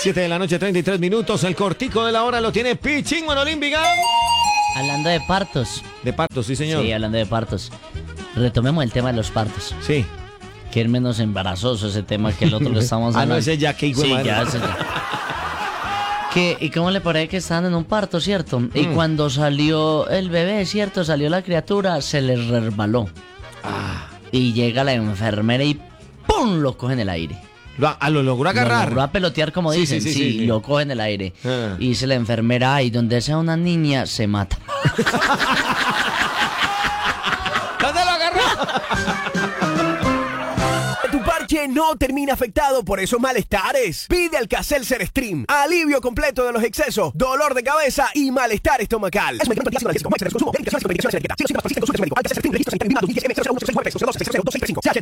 7 de la noche, 33 minutos. El cortico de la hora lo tiene Pichín Manolín Vigán. Hablando de partos. De partos, sí, señor. Sí, hablando de partos. Retomemos el tema de los partos. Sí. Que es menos embarazoso ese tema que el otro que estamos hablando. No, ese ya, que hijo de sí, madre. ya, ese ya. ¿Y cómo le parece que estaban en un parto, cierto? Y cuando salió el bebé, cierto, salió la criatura, se les resbaló. Y llega la enfermera y ¡pum! Lo coge en el aire. Lo logró agarrar. Lo logró a pelotear, como dicen. Sí, lo coge en el aire. Y dice la enfermera, y donde sea una niña, se mata. ¿Dónde lo agarró? Tu parche no termina afectado por esos malestares. Pide Alka-Seltzer Stream. Alivio completo de los excesos, dolor de cabeza y malestar estomacal. Es un medicamento antialérgico.